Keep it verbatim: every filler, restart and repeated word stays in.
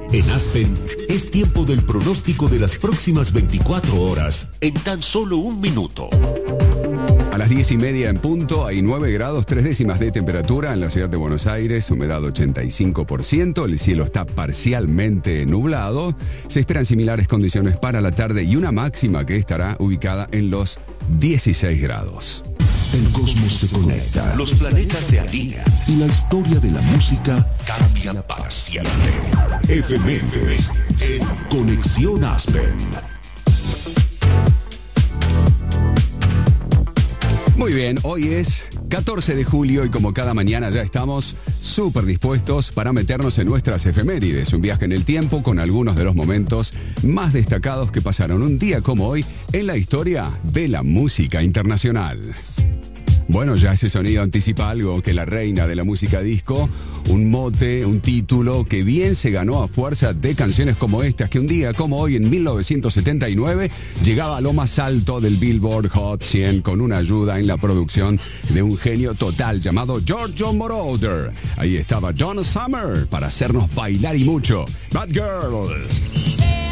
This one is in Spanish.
En Aspen, es tiempo del pronóstico de las próximas veinticuatro horas en tan solo un minuto. A las diez y media en punto hay nueve grados, tres décimas de temperatura en la ciudad de Buenos Aires, humedad ochenta y cinco por ciento, el cielo está parcialmente nublado, se esperan similares condiciones para la tarde y una máxima que estará ubicada en los dieciséis grados. El cosmos se conecta, los planetas se alinean y la historia de la música cambia para siempre. Efemérides en Conexión Aspen. Muy bien, hoy es catorce de julio y como cada mañana ya estamos súper dispuestos para meternos en nuestras efemérides. Un viaje en el tiempo con algunos de los momentos más destacados que pasaron un día como hoy en la historia de la música internacional. Bueno, ya ese sonido anticipa algo que la reina de la música disco, un mote, un título que bien se ganó a fuerza de canciones como estas, que un día como hoy en mil novecientos setenta y nueve llegaba a lo más alto del Billboard Hot cien con una ayuda en la producción de un genio total llamado Giorgio Moroder. Ahí estaba Donna Summer para hacernos bailar y mucho. Bad Girl.